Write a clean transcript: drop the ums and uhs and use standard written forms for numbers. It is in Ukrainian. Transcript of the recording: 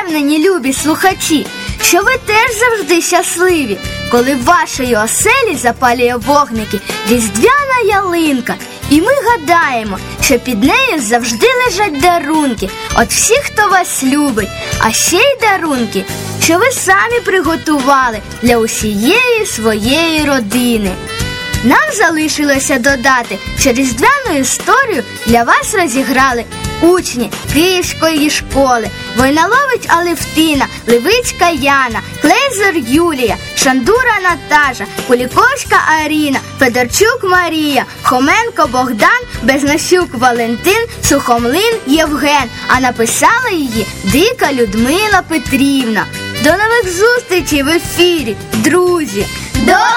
впевнені, любі слухачі, що ви теж завжди щасливі, коли в вашої оселі запалює вогники різдвяна ялинка. І ми гадаємо, що під нею завжди лежать дарунки от всіх, хто вас любить, а ще й дарунки, що ви самі приготували для усієї своєї родини. Нам залишилося додати, що різдвяну історію для вас розіграли учні Київської школи: Войналович Алевтина, Левицька Яна, Клейзер Юлія, Шандура Наташа, Куліковська Аріна, Федорчук Марія, Хоменко Богдан, Безносюк Валентин, Сухомлин Євген, а написала її Дика Людмила Петрівна. До нових зустрічей в ефірі, друзі! До